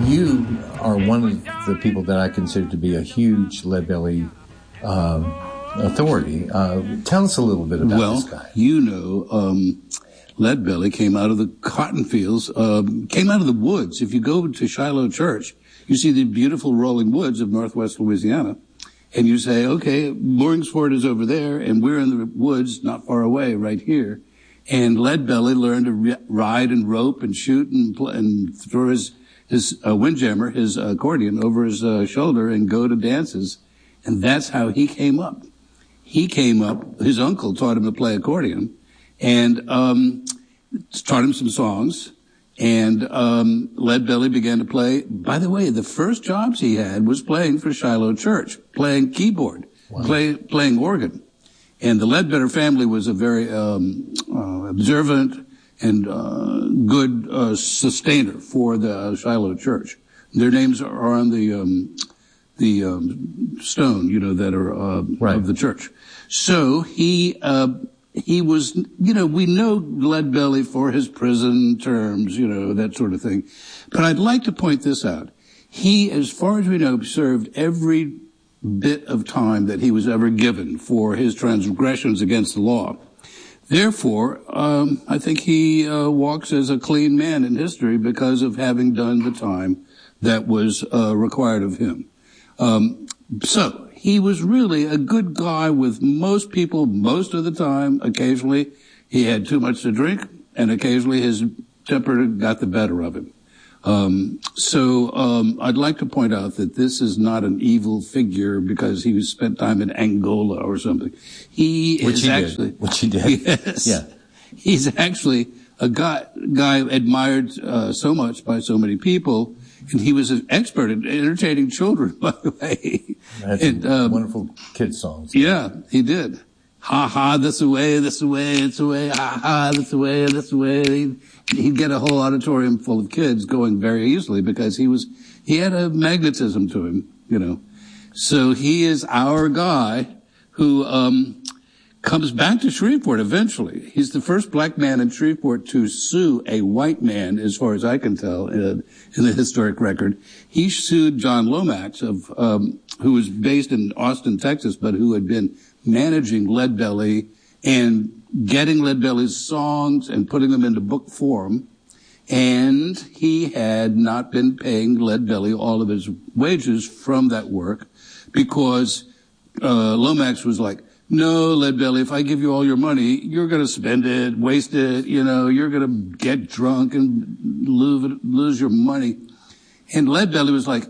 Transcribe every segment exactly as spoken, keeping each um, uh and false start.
you are one of the people that I consider to be a huge Leadbelly um, authority. Uh, tell us a little bit about well, this guy. Well, you know, um, Leadbelly came out of the cotton fields, um, came out of the woods. If you go to Shiloh Church, you see the beautiful rolling woods of northwest Louisiana. And you say, okay, Loring's Ford is over there, and we're in the woods not far away right here. And Leadbelly learned to re- ride and rope and shoot and, pl- and throw his, his uh, windjammer, his accordion, over his uh, shoulder and go to dances. And that's how he came up. He came up, his uncle taught him to play accordion and um, taught him some songs. And um Leadbelly began to play. By the way, the first jobs he had was playing for Shiloh Church, playing keyboard, wow. play, playing organ. And the Leadbetter family was a very um uh, observant and uh good uh sustainer for the Shiloh Church. Their names are on the um the um stone, you know, that are uh, right. of the church. So he uh He was, you know, we know Leadbelly for his prison terms, you know, that sort of thing. But I'd like to point this out. He, as far as we know, served every bit of time that he was ever given for his transgressions against the law. Therefore, um, I think he uh, walks as a clean man in history because of having done the time that was uh, required of him. Um, so, he was really a good guy with most people most of the time. Occasionally, he had too much to drink, and occasionally his temper got the better of him. Um, so um, I'd like to point out that this is not an evil figure because he spent time in Angola or something. He Which is he actually, did. Which he did. Yes, yeah. He's actually a guy, guy admired uh, so much by so many people. And he was an expert at entertaining children, by the way. That's and, um, wonderful kids songs. Yeah, he did. Ha ha, this away, this away, it's away, ha ha, this away, this away. He'd, he'd get a whole auditorium full of kids going very easily because he was, he had a magnetism to him, you know. So he is our guy who, um, comes back to Shreveport eventually. He's the first black man in Shreveport to sue a white man, as far as I can tell, in, in the historic record. He sued John Lomax, of, um, who was based in Austin, Texas, but who had been managing Leadbelly and getting Leadbelly's songs and putting them into book form. And he had not been paying Leadbelly all of his wages from that work because uh, Lomax was like, no, Leadbelly, if I give you all your money, you're going to spend it, waste it, you know, you're going to get drunk and lose, lose your money. And Leadbelly was like,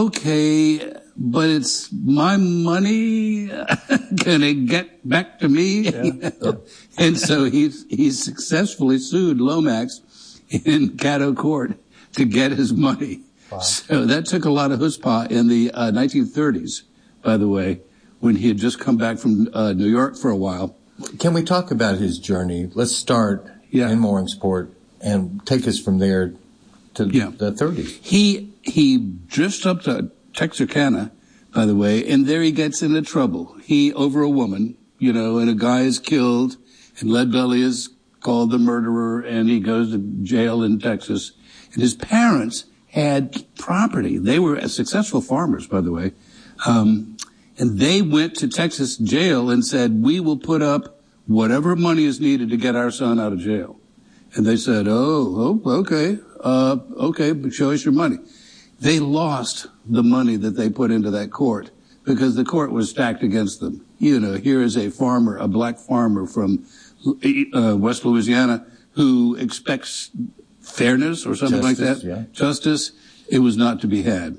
okay, but it's my money. Can it get back to me? Yeah. And so he's, he successfully sued Lomax in Caddo Court to get his money. Wow. So that took a lot of chutzpah in the uh, nineteen thirties, by the way, when he had just come back from uh, New York for a while. Can we talk about his journey? Let's start yeah. in Loringsport and take us from there to yeah. the thirties. He he drifts up to Texarkana, by the way, and there he gets into trouble. He, over a woman, you know, and a guy is killed, and Leadbelly is called the murderer, and he goes to jail in Texas. And his parents had property. They were successful farmers, by the way. Um, And they went to Texas jail and said, we will put up whatever money is needed to get our son out of jail. And they said, oh, oh okay, uh, okay, but show us your money. They lost the money that they put into that court because the court was stacked against them. You know, here is a farmer, a black farmer from uh, West Louisiana who expects fairness or something Justice, like that. Yeah. Justice. It was not to be had.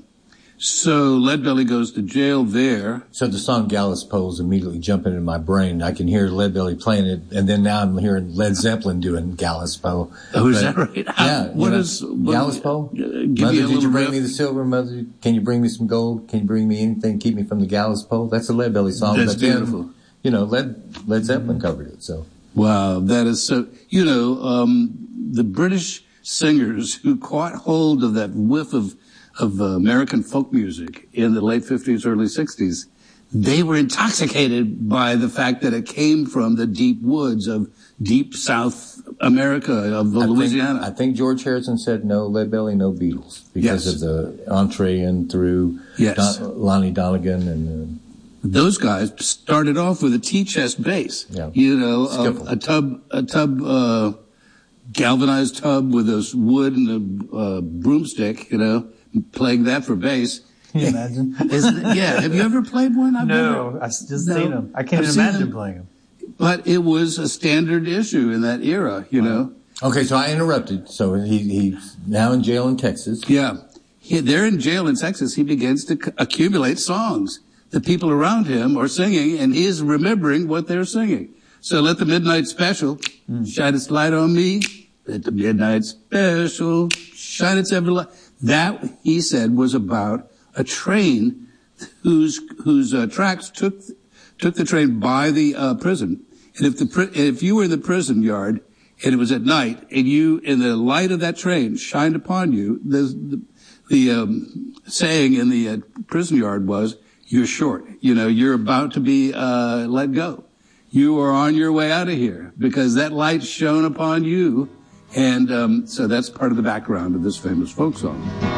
So Leadbelly goes to jail there. So the song Gallus Pole is immediately jumping into my brain. I can hear Leadbelly playing it, and then now I'm hearing Led Zeppelin doing Gallus Pole. Oh, is but, that right? How, yeah. What know, is what, Gallus Pole? Uh, give Mother, me a did you bring riff. me the silver? Mother, can you bring me some gold? Can you bring me anything? Keep me from the Gallus Pole. That's a Leadbelly song. That's but beautiful. Then, you know, Led Led Zeppelin covered it. So wow, that is so. You know, um, the British singers who caught hold of that whiff of of uh, American folk music in the late fifties, early sixties, they were intoxicated by the fact that it came from the deep woods of deep South America, of the I Louisiana. Think, I think George Harrison said no Lead Belly, no Beatles because Yes. of the entree in through Yes. Don, Lonnie Donegan and. Uh, Those guys started off with a T-chest bass. Yeah. You know, Skiffle. a, a tub, a tub, uh, galvanized tub with a wood and a uh, broomstick, you know, playing that for bass. Can you imagine? Isn't it? Yeah. Have you ever played one? I've No, never. I've just No. seen them. I can't I've even seen imagine them. playing them. But it was a standard issue in that era, you know. okay, so I interrupted. So he he's now in jail in Texas. Yeah. He, they're in jail in Texas. He begins to c- accumulate songs. The people around him are singing, and he is remembering what they're singing. So let the midnight special mm. shine its light on me. Let the midnight special shine its ever light. That, he said, was about a train whose whose uh, tracks took took the train by the uh, prison. And if the pri- if you were in the prison yard and it was at night and you and the light of that train shined upon you, the the, the um, saying in the uh, prison yard was, "You're short. You know, you're about to be uh, let go. You are on your way out of here because that light shone upon you." And um, so that's part of the background of this famous folk song.